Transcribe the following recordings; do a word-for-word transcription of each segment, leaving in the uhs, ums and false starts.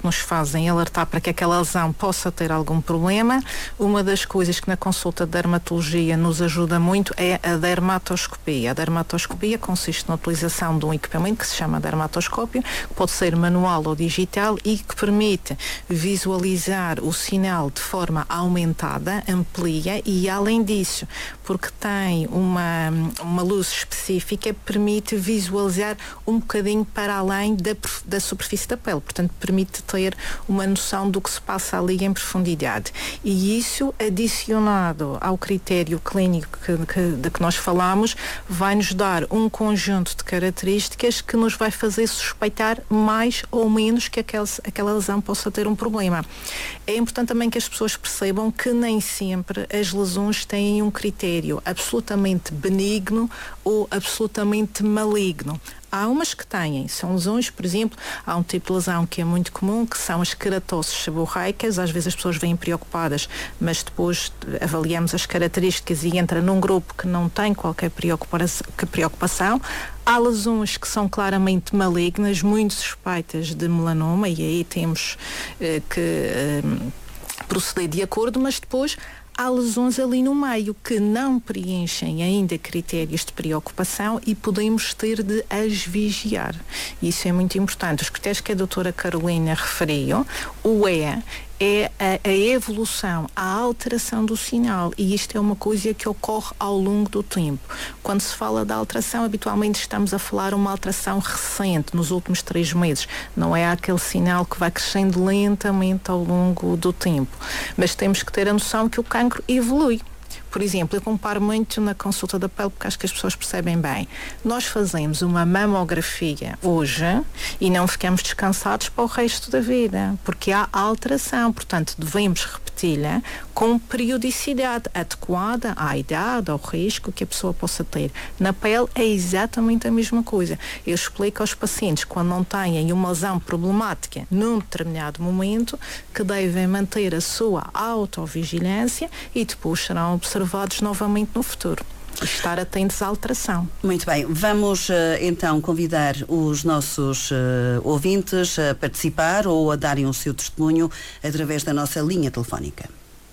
que nos fazem alertar para que aquela lesão possa ter algum problema. Uma das coisas que na consulta de dermatologia nos ajuda muito é a dermatoscopia. A dermatoscopia consiste na utilização de um equipamento que se chama dermatoscópio, que pode ser manual ou digital e que permite visualizar o sinal de forma aumentada, amplia e, além disso, porque tem uma, uma luz específica, permite visualizar um bocadinho para além da, da superfície da pele. Portanto, permite ter uma noção do que se passa ali em profundidade. E isso, adicionado ao critério clínico que, que, de que nós falamos, vai-nos dar um conjunto de características que nos vai fazer suspeitar mais ou menos que aquela, aquela lesão possa ter um problema. É importante também que as pessoas percebam que nem sempre as lesões têm um critério absolutamente benigno ou absolutamente maligno. Há umas que têm, são lesões, por exemplo, há um tipo de lesão que é muito comum, que são as queratoses seborreicas. Às vezes as pessoas vêm preocupadas, mas depois avaliamos as características e entra num grupo que não tem qualquer preocupação. Há lesões que são claramente malignas, muito suspeitas de melanoma, e aí temos eh, que eh, proceder de acordo, mas depois há lesões ali no meio que não preenchem ainda critérios de preocupação e podemos ter de as vigiar. Isso é muito importante. Os critérios que a doutora Carolina referiu, o E é a, a evolução, a alteração do sinal, e isto é uma coisa que ocorre ao longo do tempo. Quando se fala da alteração, habitualmente estamos a falar uma alteração recente, nos últimos três meses. Não é aquele sinal que vai crescendo lentamente ao longo do tempo. Mas temos que ter a noção que o cancro evolui. Por exemplo, eu comparo muito na consulta da pele, porque acho que as pessoas percebem bem. Nós fazemos uma mamografia hoje e não ficamos descansados para o resto da vida, porque há alteração. Portanto, devemos repeti-la com periodicidade adequada à idade, ao risco que a pessoa possa ter. Na pele é exatamente a mesma coisa. Eu explico aos pacientes, quando não têm uma lesão problemática num determinado momento, que devem manter a sua autovigilância e depois serão observados novamente no futuro. Estar atentos à alteração. Muito bem, vamos uh, então convidar os nossos uh, ouvintes a participar ou a darem o seu testemunho através da nossa linha telefónica.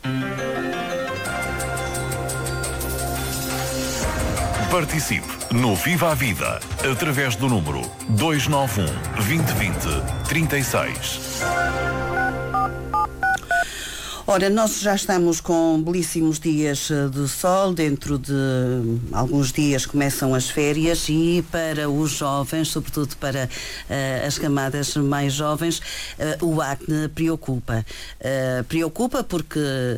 Participe no Viva a Vida através do número dois nove um, vinte vinte, trinta e seis. Ora, nós já estamos com belíssimos dias de sol, dentro de alguns dias começam as férias e para os jovens, sobretudo para uh, as camadas mais jovens, uh, o acne preocupa. Uh, preocupa porque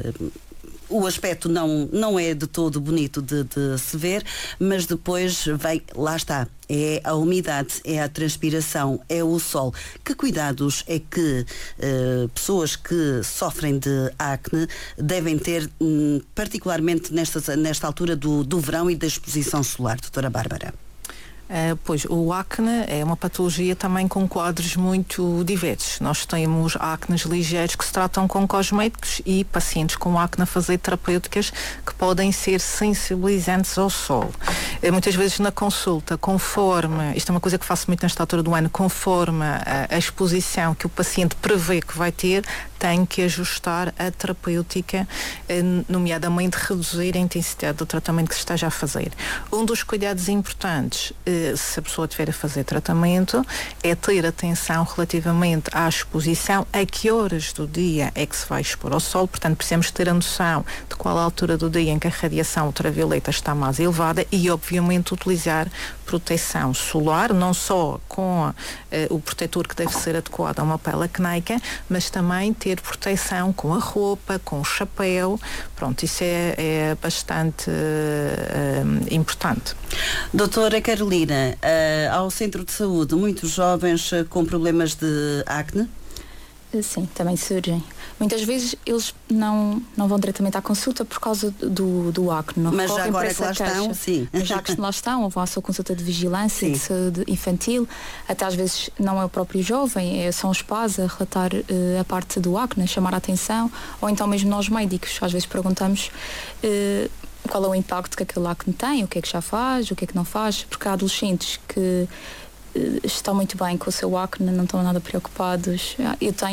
o aspecto não, não é de todo bonito de, de se ver, mas depois vem, lá está, é a umidade, é a transpiração, é o sol. Que cuidados é que uh, pessoas que sofrem de acne devem ter, um, particularmente nesta, nesta altura do, do verão e da exposição solar, doutora Bárbara? Uh, pois, o acne é uma patologia também com quadros muito diversos. Nós temos acnes ligeiros que se tratam com cosméticos e pacientes com acne a fazer terapêuticas que podem ser sensibilizantes ao sol. Uh, muitas vezes na consulta, conforme, isto é uma coisa que faço muito nesta altura do ano, conforme a, a exposição que o paciente prevê que vai ter, tem que ajustar a terapêutica, uh, nomeadamente reduzir a intensidade do tratamento que se esteja a fazer. Um dos cuidados importantes, uh, se a pessoa estiver a fazer tratamento, é ter atenção relativamente à exposição, a que horas do dia é que se vai expor ao sol. Portanto, precisamos ter a noção de qual a altura do dia em que a radiação ultravioleta está mais elevada e, obviamente, utilizar proteção solar, não só com uh, o protetor que deve ser adequado a uma pele acneica, mas também ter proteção com a roupa, com o chapéu. Pronto, isso é, é bastante uh, importante. Doutora Carolina, uh, ao centro de saúde, muitos jovens uh, com problemas de acne? Sim, também surgem. Muitas vezes eles não, não vão diretamente à consulta por causa do, do acne. Não Mas já agora que lá estão, sim. Mas já que lá estão, ou vão à sua consulta de vigilância, sim, de saúde infantil, até às vezes não é o próprio jovem, é, são os pais a relatar uh, a parte do acne, a chamar a atenção, ou então mesmo nós médicos, às vezes perguntamos uh, qual é o impacto que aquele acne tem, o que é que já faz, o que é que não faz, porque há adolescentes que estão muito bem com o seu acne, não estão nada preocupados. Eu tenho